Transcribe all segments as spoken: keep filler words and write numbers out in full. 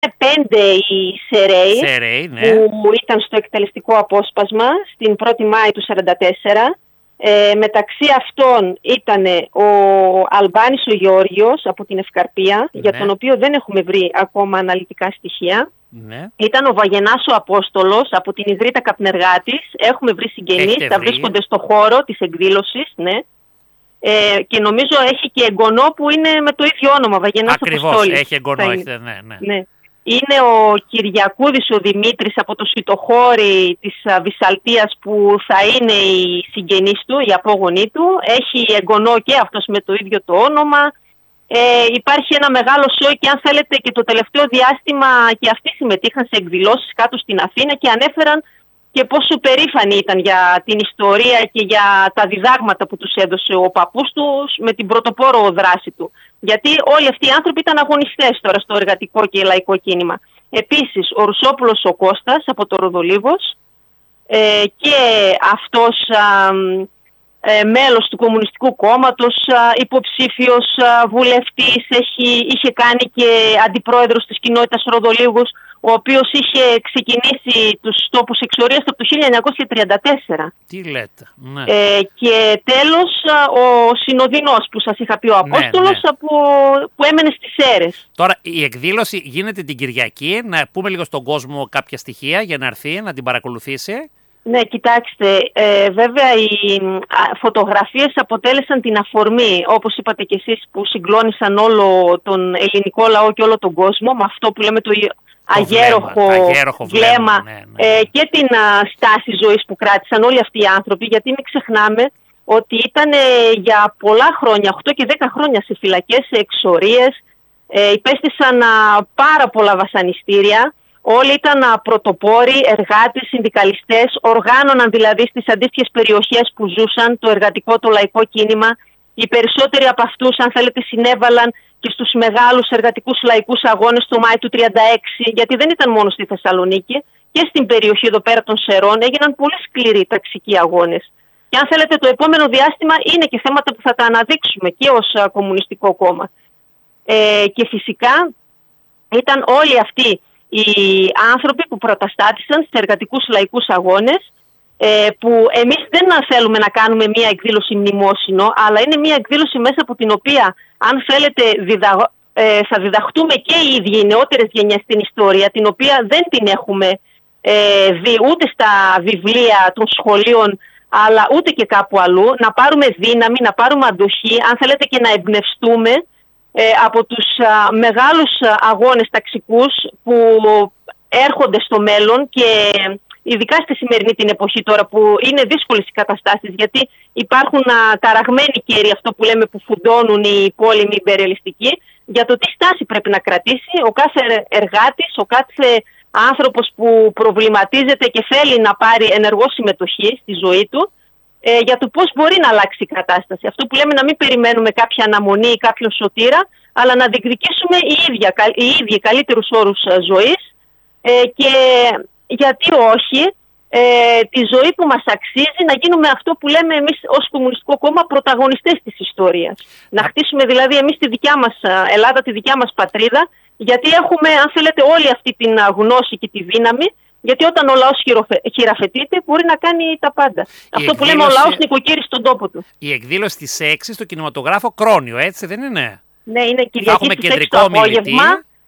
πέντε οι Σερέι, Σερέι ναι. που ήταν στο εκτελεστικό απόσπασμα στην πρώτη Μάη του χίλια εννιακόσια σαράντα τέσσερα. Ε, μεταξύ αυτών ήταν ο Αλμπάνης ο Γεώργιος από την Ευκαρπία, ναι. για τον οποίο δεν έχουμε βρει ακόμα αναλυτικά στοιχεία. Ναι. Ήταν ο Βαγενάς ο Απόστολος από την Ιδρύτα Καπνεργάτης. Έχουμε βρει συγγενείς, τα βρίσκονται στο χώρο της εκδήλωσης. Ναι. Ε, και νομίζω έχει και εγγονό που είναι με το ίδιο όνομα, Βαγενάς Αποστόλης. Ακριβώς, έχει εγγονό, έχετε, ναι, ναι. ναι. Είναι ο Κυριακούδης ο Δημήτρης από το Σιτοχώρι της Βυσσαλτίας, που θα είναι οι συγγενείς του, οι απόγονοί του. Έχει εγγονό και αυτός με το ίδιο το όνομα. Ε, υπάρχει ένα μεγάλο σόι και αν θέλετε και το τελευταίο διάστημα και αυτοί συμμετείχαν σε εκδηλώσεις κάτω στην Αθήνα και ανέφεραν και πόσο περήφανοι ήταν για την ιστορία και για τα διδάγματα που τους έδωσε ο παππούς τους με την πρωτοπόρο δράση του. Γιατί όλοι αυτοί οι άνθρωποι ήταν αγωνιστές τώρα στο εργατικό και λαϊκό κίνημα. Επίσης, ο Ρουσόπουλος ο Κώστας από το Ροδολίβος ε, και αυτός α, ε, μέλος του Κομμουνιστικού Κόμματος, α, υποψήφιος α, βουλευτής, έχει, είχε κάνει και αντιπρόεδρος της κοινότητας Ροδολίβους, ο οποίος είχε ξεκινήσει τους τόπους εξορίας από το χίλια εννιακόσια τριάντα τέσσερα. Τι λέτε, ναι. Ε, και τέλος ο Συνοδεινός που σας είχα πει, ο Απόστολος, ναι, ναι. Από, που έμενε στις Σέρρες. Τώρα η εκδήλωση γίνεται την Κυριακή. Να πούμε λίγο στον κόσμο κάποια στοιχεία για να έρθει, να την παρακολουθήσει. Ναι, κοιτάξτε, ε, βέβαια οι φωτογραφίες αποτέλεσαν την αφορμή, όπως είπατε και εσείς, που συγκλώνησαν όλο τον ελληνικό λαό και όλο τον κόσμο με αυτό που λέμε το αγέροχο, βλέμμα, αγέροχο βλέμμα, βλέμμα ναι, ναι. Ε, και την α, στάση ζωής που κράτησαν όλοι αυτοί οι άνθρωποι, γιατί μην ξεχνάμε ότι ήταν ε, για πολλά χρόνια, οκτώ και δέκα χρόνια σε φυλακές, σε εξορίες, ε, υπέστησαν α, πάρα πολλά βασανιστήρια. Όλοι ήταν α, πρωτοπόροι, εργάτες, συνδικαλιστές, οργάνωναν δηλαδή στις αντίστοιχες περιοχές που ζούσαν το εργατικό, το λαϊκό κίνημα. Οι περισσότεροι από αυτούς, αν θέλετε, συνέβαλαν και στους μεγάλους εργατικούς λαϊκούς αγώνες το Μάη του χίλια εννιακόσια τριάντα έξι, γιατί δεν ήταν μόνο στη Θεσσαλονίκη, και στην περιοχή εδώ πέρα των Σερών έγιναν πολύ σκληροί ταξικοί αγώνες. Και αν θέλετε, το επόμενο διάστημα είναι και θέματα που θα τα αναδείξουμε και ως α, Κομμουνιστικό Κόμμα. Ε, και φυσικά ήταν όλοι αυτοί οι άνθρωποι που πρωταστάτησαν στους εργατικούς λαϊκούς αγώνες, ε, που εμείς δεν θέλουμε να κάνουμε μία εκδήλωση μνημόσυνο, αλλά είναι μία εκδήλωση μέσα από την οποία, αν θέλετε, διδα... ε, θα διδαχτούμε και οι ίδιοι οι νεότερες γενιές την ιστορία, την οποία δεν την έχουμε ε, δει ούτε στα βιβλία των σχολείων, αλλά ούτε και κάπου αλλού. Να πάρουμε δύναμη, να πάρουμε αντοχή, αν θέλετε, και να εμπνευστούμε ε, από τους α, μεγάλους αγώνες ταξικούς που έρχονται στο μέλλον, και ειδικά στη σημερινή την εποχή τώρα που είναι δύσκολες οι καταστάσεις, γιατί υπάρχουν α, ταραγμένοι καιροί, αυτό που λέμε, που φουντώνουν οι πόλεμοι υπερρεαλιστικοί, για το τι στάση πρέπει να κρατήσει ο κάθε εργάτης, ο κάθε άνθρωπος που προβληματίζεται και θέλει να πάρει ενεργό συμμετοχή στη ζωή του, ε, για το πώς μπορεί να αλλάξει η κατάσταση. Αυτό που λέμε, να μην περιμένουμε κάποια αναμονή ή κάποιον σωτήρα, αλλά να διεκδικήσουμε οι ίδιοι, οι ίδιοι καλύτερους όρους ζωής, ε, και γιατί όχι, ε, τη ζωή που μας αξίζει, να γίνουμε αυτό που λέμε εμείς ως Κομμουνιστικό Κόμμα, πρωταγωνιστές της ιστορίας. Να χτίσουμε δηλαδή εμείς τη δικιά μας Ελλάδα, τη δικιά μας πατρίδα, γιατί έχουμε, αν θέλετε, όλη αυτή την γνώση και τη δύναμη, γιατί όταν ο λαός χειραφετείται μπορεί να κάνει τα πάντα. Η αυτό εκδήλωση... που λέμε, ο λαός νοικοκύρει στον τόπο του. Η εκδήλωση στις έξι στο κινηματογράφο Κρόνιο, έτσι δεν είναι? Ναι, είναι Κυριακή στις έξι το απόγευμα.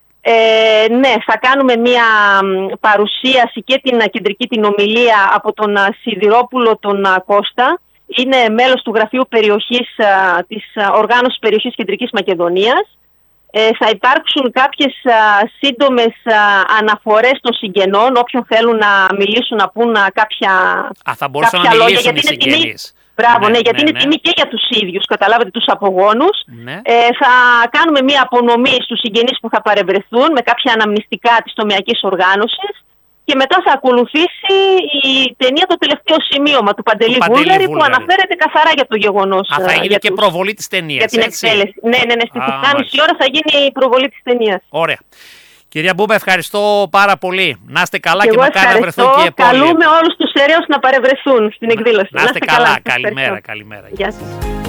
Ε, ναι, θα κάνουμε μια παρουσίαση και την κεντρική την ομιλία από τον Σιδηρόπουλο τον Κώστα. Είναι μέλος του Γραφείου Περιοχής, της Οργάνωσης Περιοχής Κεντρικής Μακεδονίας. Ε, θα υπάρξουν κάποιες α, σύντομες α, αναφορές των συγγενών, όποιον θέλουν να μιλήσουν, να πούν α, κάποια, α, θα μπορούσαν κάποια να λόγια. Γιατί είναι τιμή, μπράβο, ναι, ναι, γιατί ναι, είναι ναι. τιμή και για τους ίδιους, καταλάβατε, τους απογόνους. Ναι. Ε, θα κάνουμε μία απονομή στους συγγενείς που θα παρευρεθούν με κάποια αναμνηστικά της τομεακής οργάνωσης. Και μετά θα ακολουθήσει η ταινία «Το τελευταίο σημείωμα» του Παντελή, Παντελή Βούλγαρη, που αναφέρεται καθαρά για το γεγονός. Α, θα γίνει και τους... προβολή της ταινίας. Για την έτσι? εκτέλεση. Ναι, ναι, ναι. Στις επτά και μισή ώρα θα γίνει η προβολή της ταινίας. Ωραία. Κυρία Μπούμπα, ευχαριστώ πάρα πολύ. Να είστε καλά και, και μακάρι να βρεθούν και επόμενοι. Καλούμε όλους τους Σεραίους να παρευρεθούν στην εκδήλωση. Να είστε καλά. καλά. Καλημέρα, καλημέρα. Γεια σας.